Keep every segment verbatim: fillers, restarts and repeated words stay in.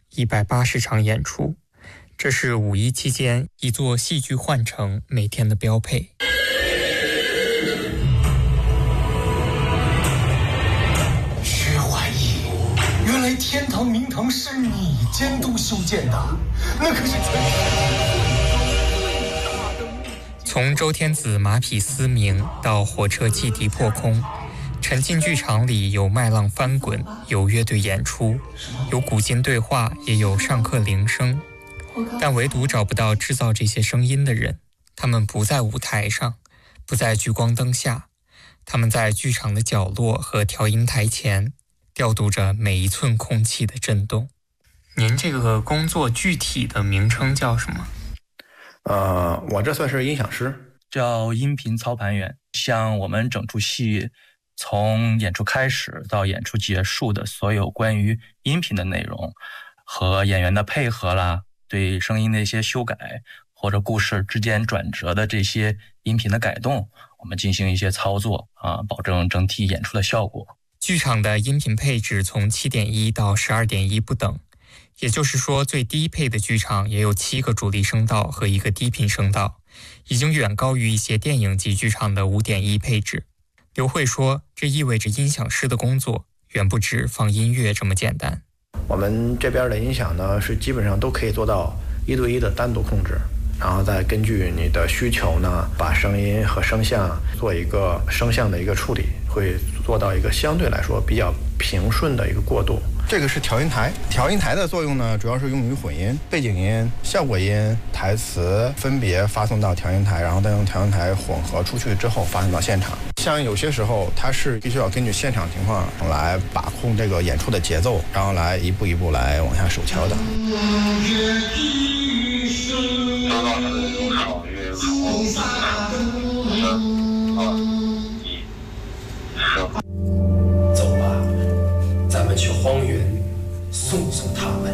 一百八十场演出，这是五一期间一座戏剧幻城每天的标配。 薛怀义，原来天堂明堂是你监督修建的，那可是全从周天子马匹嘶鸣到火车汽笛破空，沉浸剧场里有麦浪翻滚，有乐队演出，有古今对话，也有上课铃声，但唯独找不到制造这些声音的人。他们不在舞台上，不在聚光灯下，他们在剧场的角落和调音台前，调度着每一寸空气的震动。您这个工作具体的名称叫什么？ 呃，我这算是音响师， 叫音频操盘员。像我们整出戏从演出开始到演出结束的所有关于音频的内容和演员的配合啦，对声音的一些修改或者故事之间转折的这些音频的改动，我们进行一些操作啊，保证整体演出的效果。 剧场的音频配置从 七点一 到 十二点一 不等，也就是说最低配的剧场也有七个主力声道和一个低频声道，已经远高于一些电影级剧场的 五点一 配置。刘慧说，这意味着音响师的工作远不止放音乐这么简单。 我们这边的音响呢，是基本上都可以做到一对一的单独控制，然后再根据你的需求呢，把声音和声像做一个声像的一个处理，会做到一个相对来说比较平顺的一个过渡。这个是调音台，调音台的作用呢，主要是用于混音、背景音、效果音、台词分别发送到调音台，然后再用调音台混合出去之后发送到现场。像有些时候它是必须要根据现场情况来把控这个演出的节奏，然后来一步一步来往下手敲的。 走吧，咱们去荒原送送他们。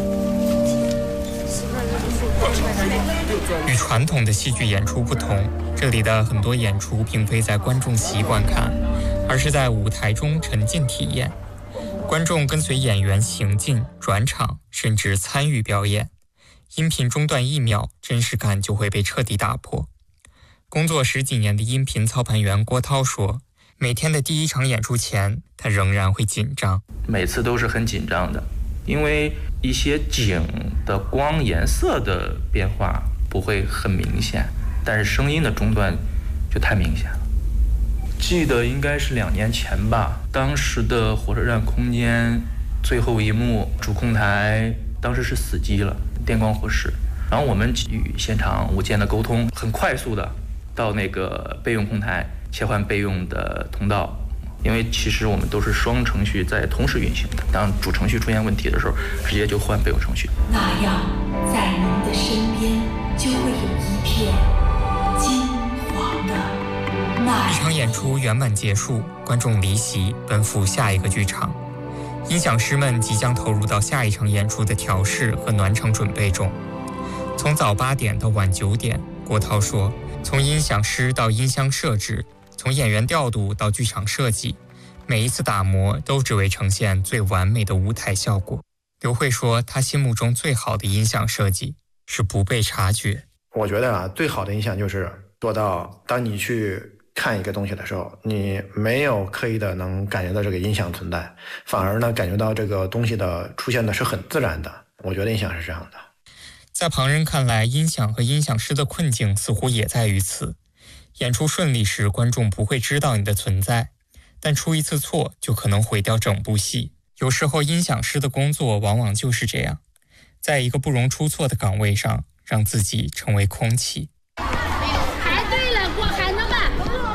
与传统的戏剧演出不同，这里的很多演出并非在观众席观看，而是在舞台中沉浸体验。观众跟随演员行进、转场，甚至参与表演。音频中断一秒，真实感就会被彻底打破。工作十几年的音频操盘员郭涛说，每天的第一场演出前，他仍然会紧张。 每次都是很紧张的，因为一些景的光颜色的变化不会很明显，但是声音的中断就太明显了。记得应该是两年前吧，当时的火车站空间最后一幕主控台当时是死机了，电光火石，然后我们与现场无间的沟通，很快速的到那个备用控台切换备用的通道，因为其实我们都是双程序在同时运行的，当主程序出现问题的时候，直接就换备用程序。 那样在您的身边就会有一片金黄的那一场演出圆满结束，观众离席奔赴下一个剧场，音响师们即将投入到下一场演出的调试和暖场准备中。从早八点到晚九点，郭涛说，从音响师到音箱设置，从演员调度到剧场设计，每一次打磨都只为呈现最完美的舞台效果。刘慧说，他心目中最好的音响设计是不被察觉。 我觉得啊，最好的音响就是做到，当你去看一个东西的时候，你没有刻意的能感觉到这个音响存在，反而呢感觉到这个东西的出现的是很自然的。我觉得音响是这样的。 在旁人看来，音响和音响师的困境似乎也在于此。演出顺利时，观众不会知道你的存在，但出一次错就可能毁掉整部戏。有时候音响师的工作往往就是这样，在一个不容出错的岗位上，让自己成为空气。 排队了，过海了吧？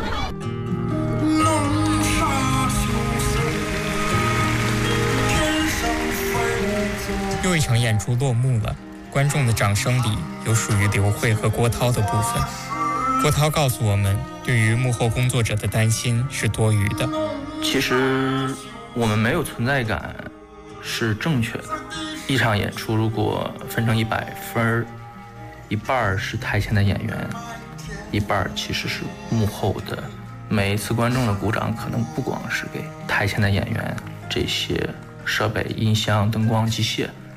又一场演出落幕了，观众的掌声里有属于刘慧和郭涛的部分。郭涛告诉我们，对于幕后工作者的担心是多余的。 其实我们没有存在感是正确的。一场演出如果分成一百分，一半是台前的演员，一半其实是幕后的。每一次观众的鼓掌可能不光是给台前的演员，这些设备、音箱、灯光、机械